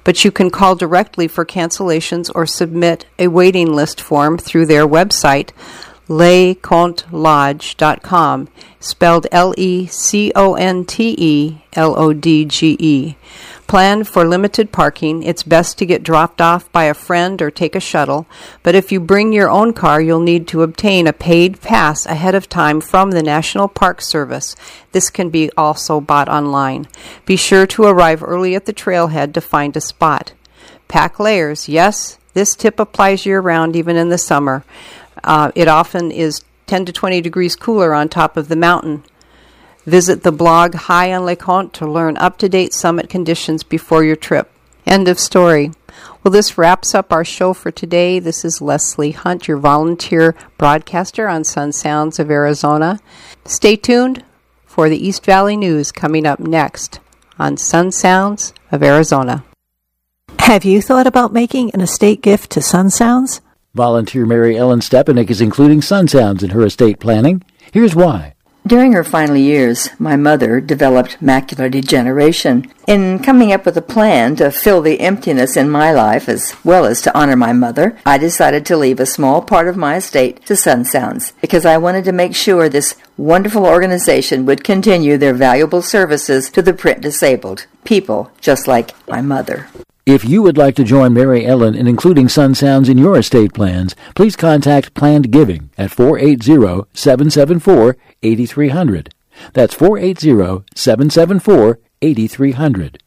but you can call directly for cancellations or submit a waiting list form through their website, LeContelodge.com, spelled LeContelodge. Plan for limited parking. It's best to get dropped off by a friend or take a shuttle, but if you bring your own car, you'll need to obtain a paid pass ahead of time from the National Park Service. This can be also bought online. Be sure to arrive early at the trailhead to find a spot. Pack layers. Yes, this tip applies year-round, even in the summer. It often is 10 to 20 degrees cooler on top of the mountain. Visit the blog High on LeConte to learn up-to-date summit conditions before your trip. End of story. Well, this wraps up our show for today. This is Leslie Hunt, your volunteer broadcaster on Sun Sounds of Arizona. Stay tuned for the East Valley News coming up next on Sun Sounds of Arizona. Have you thought about making an estate gift to Sun Sounds? Volunteer Mary Ellen Stepanek is including Sun Sounds in her estate planning. Here's why. During her final years, my mother developed macular degeneration. In coming up with a plan to fill the emptiness in my life as well as to honor my mother, I decided to leave a small part of my estate to Sun Sounds because I wanted to make sure this wonderful organization would continue their valuable services to the print disabled, people just like my mother. If you would like to join Mary Ellen in including Sun Sounds in your estate plans, please contact Planned Giving at 480-774-8300. That's 480-774-8300.